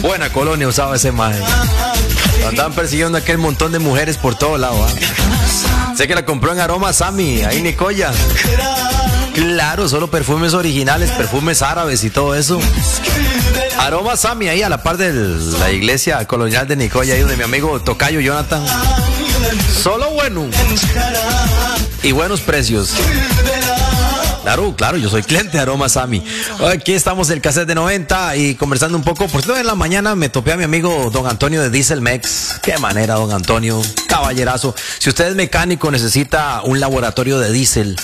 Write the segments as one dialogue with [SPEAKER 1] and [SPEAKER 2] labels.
[SPEAKER 1] Buena colonia usaba ese maje. Andaban persiguiendo a aquel montón de mujeres por todo lado. Sé que la compró en Aroma Sammy, ahí Nicoya. Claro, solo perfumes originales, perfumes árabes y todo eso. Aroma Sammy, ahí a la par de la iglesia colonial de Nicoya, ahí donde mi amigo Tocayo Jonathan. Solo bueno. Y buenos precios. Claro, yo soy cliente de Aroma Sammy. Aquí estamos en el cassette de 90 y conversando un poco. Por cierto, en la mañana me topé a mi amigo Don Antonio de Diesel Mex. Qué manera, Don Antonio, caballerazo. Si usted es mecánico, necesita un laboratorio de diésel.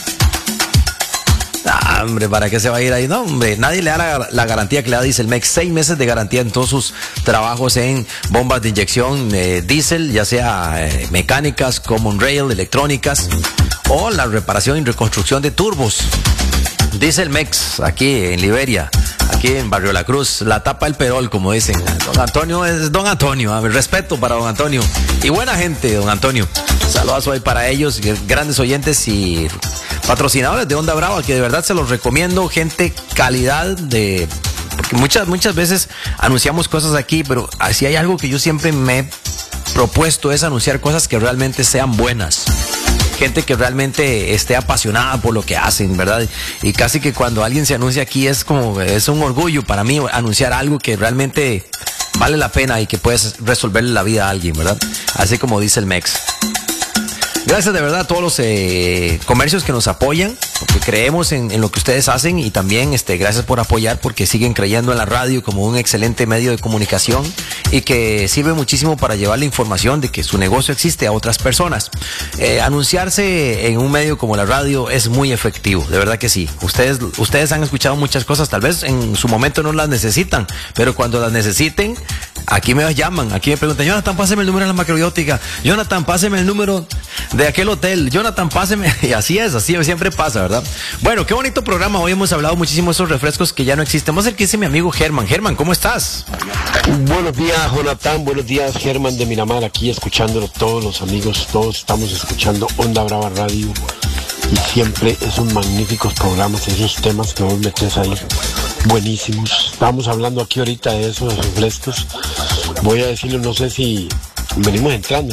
[SPEAKER 1] Hombre, ¿para qué se va a ir ahí? No, hombre, nadie le da la garantía que le da Dieselmex. 6 meses de garantía en todos sus trabajos en bombas de inyección diésel, ya sea mecánicas, common rail, electrónicas o la reparación y reconstrucción de turbos. Dieselmex, aquí en Liberia, aquí en Barrio La Cruz, la tapa del perol, como dicen. Don Antonio es Don Antonio, respeto para Don Antonio. Y buena gente, Don Antonio. Saludos hoy para ellos, grandes oyentes y patrocinadores de Onda Brava, que de verdad se los recomiendo, gente calidad porque muchas veces anunciamos cosas aquí, pero si hay algo que yo siempre me he propuesto es anunciar cosas que realmente sean buenas. Gente que realmente esté apasionada por lo que hacen, ¿verdad? Y casi que cuando alguien se anuncia aquí es un orgullo para mí anunciar algo que realmente vale la pena y que puedes resolverle la vida a alguien, ¿verdad? Así como dice el Mex. Gracias de verdad a todos los comercios que nos apoyan, porque creemos en lo que ustedes hacen y también gracias por apoyar porque siguen creyendo en la radio como un excelente medio de comunicación y que sirve muchísimo para llevar la información de que su negocio existe a otras personas. Anunciarse en un medio como la radio es muy efectivo, de verdad que sí. Ustedes han escuchado muchas cosas, tal vez en su momento no las necesitan, pero cuando las necesiten, aquí me llaman, aquí me preguntan, Jonathan, páseme el número de la macrobiótica, Jonathan, páseme el número de aquel hotel, Jonathan, páseme, y así siempre pasa, ¿verdad? Bueno, qué bonito programa, hoy hemos hablado muchísimo de esos refrescos que ya no existen. Vamos a ver qué dice mi amigo Germán. Germán, ¿cómo estás?
[SPEAKER 2] Buenos días, Jonathan, buenos días, Germán de Miramar, aquí escuchándolo, todos los amigos, todos estamos escuchando Onda Brava Radio y siempre es un magníficos programas, esos temas que vos metes ahí, buenísimos. Estamos hablando aquí ahorita de esos refrescos, voy a decirlo, no sé si venimos entrando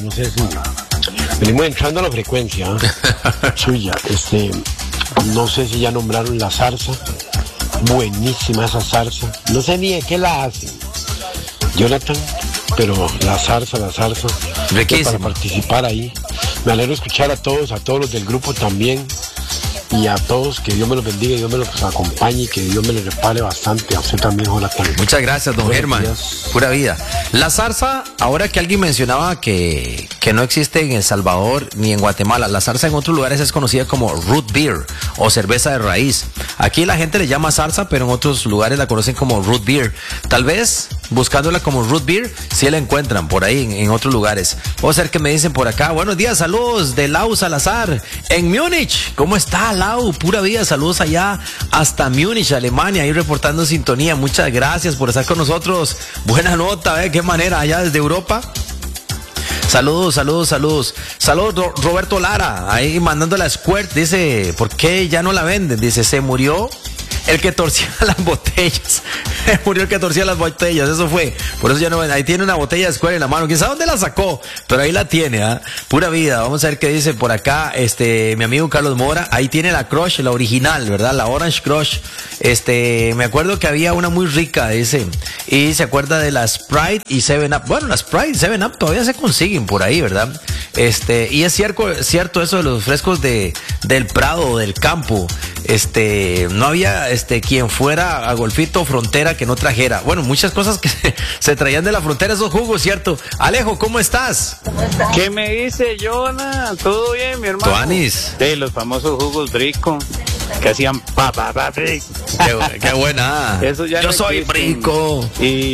[SPEAKER 2] a la frecuencia suya, no sé si ya nombraron la zarza, buenísima esa zarza, no sé ni de qué la hacen, Jonathan, pero la zarza, para participar ahí, me alegro escuchar a todos los del grupo también, y a todos, que Dios me los bendiga, Dios me los acompañe y que Dios me los repare bastante. A usted también, Jonathan.
[SPEAKER 1] Muchas gracias, don Germán. Pura vida. La zarza, ahora que alguien mencionaba que no existe en El Salvador ni en Guatemala, la zarza en otros lugares es conocida como root beer o cerveza de raíz. Aquí la gente le llama zarza, pero en otros lugares la conocen como root beer. Tal vez buscándola como root beer, sí la encuentran por ahí en otros lugares. O ser que me dicen por acá, buenos días, saludos de Lau Salazar en Múnich. ¿Cómo está, Lau? Pura vida, saludos allá hasta Múnich, Alemania, ahí reportando sintonía. Muchas gracias por estar con nosotros. Buena nota, qué manera, allá desde Europa. Saludos. Saludos, Roberto Lara, ahí mandando la Squirt, dice, ¿por qué ya no la venden? Dice, se murió el que torcía las botellas. Murió el que torcía las botellas, eso fue. Por eso ya no ven. Ahí tiene una botella de Square en la mano. ¿Quién sabe dónde la sacó? Pero ahí la tiene, ¿ah? Pura vida. Vamos a ver qué dice por acá. Mi amigo Carlos Mora. Ahí tiene la Crush, la original, ¿verdad? La Orange Crush. Me acuerdo que había una muy rica, dice. Y se acuerda de la Sprite y 7-Up. Bueno, la Sprite y 7-Up todavía se consiguen por ahí, ¿verdad? Y es cierto eso de los frescos del Prado, del campo. No había quien fuera a Golfito Frontera que no trajera. Bueno, muchas cosas que se traían de la frontera, esos jugos, ¿cierto? Alejo, ¿cómo estás?
[SPEAKER 3] ¿Qué me dice, Jonah? ¿Todo bien, mi hermano?
[SPEAKER 1] Tuanis.
[SPEAKER 3] De los famosos jugos Brico que hacían
[SPEAKER 1] Qué buena.
[SPEAKER 3] Eso ya
[SPEAKER 1] Yo
[SPEAKER 3] no
[SPEAKER 1] soy
[SPEAKER 3] existen.
[SPEAKER 1] Brico.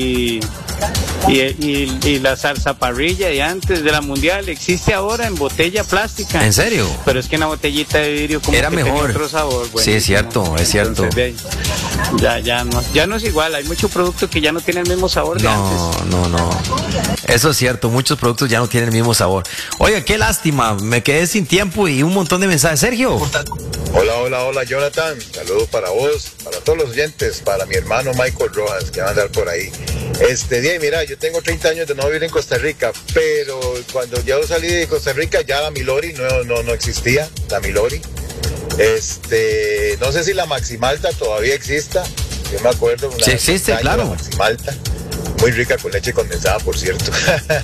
[SPEAKER 3] Y la salsa parrilla de antes de la mundial existe ahora en botella plástica.
[SPEAKER 1] ¿En serio?
[SPEAKER 3] Pero es que en la botellita de vidrio como
[SPEAKER 1] era
[SPEAKER 3] que
[SPEAKER 1] mejor.
[SPEAKER 3] tenía otro sabor.
[SPEAKER 1] Sí, es cierto, es cierto.
[SPEAKER 3] Entonces, ya no es igual. Hay mucho producto que ya no tiene el mismo sabor de antes.
[SPEAKER 1] No. Eso es cierto, muchos productos ya no tienen el mismo sabor. Oiga, qué lástima, me quedé sin tiempo y un montón de mensajes. Sergio.
[SPEAKER 4] Hola, Jonathan. Saludos para vos, para todos los oyentes, para mi hermano Michael Rojas, que va a andar por ahí. mira, yo tengo 30 años de no vivir en Costa Rica, pero cuando yo salí de Costa Rica ya la Milori no existía, la Milori. No sé si la Maximalta todavía exista, yo me acuerdo.
[SPEAKER 1] Sí existe, claro.
[SPEAKER 4] La Maximalta, muy rica con leche condensada, por cierto.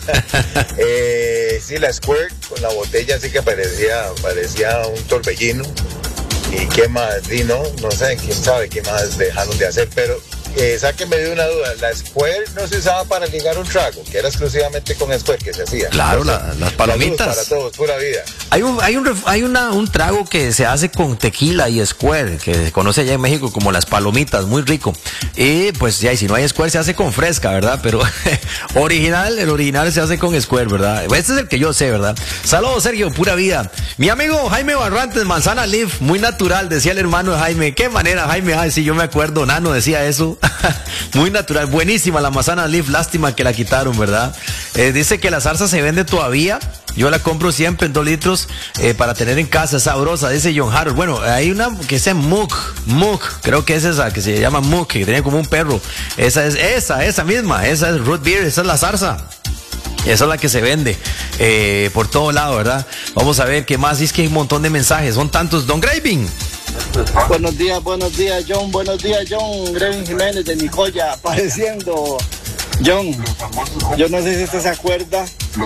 [SPEAKER 4] Sí, la Squirt con la botella sí que parecía un torbellino. ¿Y qué más? No sé, quién sabe qué más dejaron de hacer, pero sáquenme de una duda, la Squirt no se usaba para ligar un trago, que era exclusivamente con Squirt que se hacía.
[SPEAKER 1] Claro, las palomitas.
[SPEAKER 4] Para todos, pura vida.
[SPEAKER 1] Hay un trago que se hace con tequila y Squirt, que se conoce allá en México como las palomitas, muy rico. Y pues ya, y si no hay Squirt se hace con fresca, ¿verdad? Pero el original se hace con Squirt, ¿verdad? Este es el que yo sé, ¿verdad? Saludos, Sergio, pura vida. Mi amigo Jaime Barrantes, Manzana Leaf, muy natural, decía el hermano de Jaime. ¿Qué manera, Jaime? Ay, sí, yo me acuerdo, Nano decía eso. Muy natural, buenísima la Manzana Leaf, lástima que la quitaron, ¿verdad? Dice que la salsa se vende todavía. Yo la compro siempre en 2 litros para tener en casa, es sabrosa, dice John Harold. Bueno, hay una que dice Mook, creo que es esa, que se llama Mook, que tiene como un perro. Esa misma, esa es root beer, esa es la salsa. Esa es la que se vende por todo lado, ¿verdad? Vamos a ver qué más. Es que hay un montón de mensajes, son tantos. Don Graving.
[SPEAKER 5] Buenos días, John. Buenos días, John. Graving Jiménez de Nicoya, apareciendo. John, yo no sé si usted se acuerda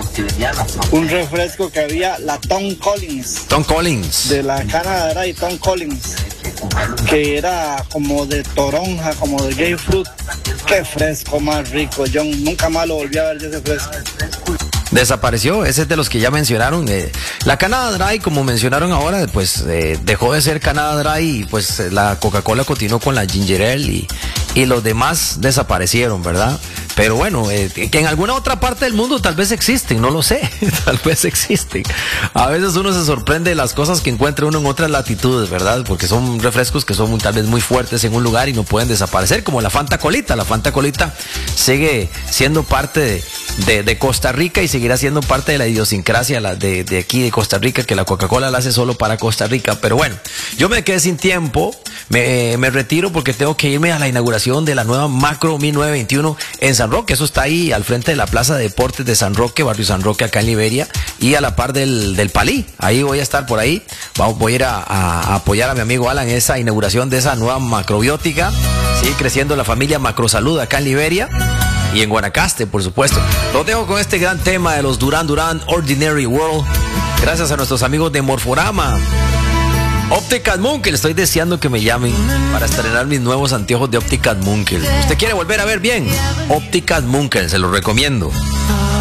[SPEAKER 5] un refresco que había, la Tom Collins. De la Canada Dry, Tom Collins, que era como de toronja, como de grapefruit. Qué fresco más rico, John. Nunca más lo volví a ver de ese fresco.
[SPEAKER 1] Desapareció, ese es de los que ya mencionaron. La Canada Dry, como mencionaron ahora, pues dejó de ser Canada Dry y pues la Coca-Cola continuó con la Ginger Ale y los demás desaparecieron, ¿verdad? Pero bueno, que en alguna otra parte del mundo tal vez existen, no lo sé, tal vez existen. A veces uno se sorprende de las cosas que encuentra uno en otras latitudes, ¿verdad? Porque son refrescos que son tal vez muy fuertes en un lugar y no pueden desaparecer, como la Fanta Colita. La Fanta Colita sigue siendo parte de Costa Rica y seguirá siendo parte de la idiosincrasia de aquí de Costa Rica, que la Coca-Cola la hace solo para Costa Rica. Pero bueno, yo me quedé sin tiempo, me retiro porque tengo que irme a la inauguración de la nueva Macro 1921 en San Roque. Eso está ahí al frente de la Plaza de Deportes de San Roque, barrio San Roque, acá en Liberia, y a la par del Palí. Ahí voy a estar por ahí. Voy a ir a apoyar a mi amigo Alan en esa inauguración de esa nueva macrobiótica. Sigue creciendo la familia Macrosalud acá en Liberia y en Guanacaste, por supuesto. Lo dejo con este gran tema de los Duran Duran, Ordinary World. Gracias a nuestros amigos de Morforama. Ópticas Munkel, estoy deseando que me llamen para estrenar mis nuevos anteojos de Ópticas Munkel. ¿Usted quiere volver a ver bien? Ópticas Munkel, se los recomiendo.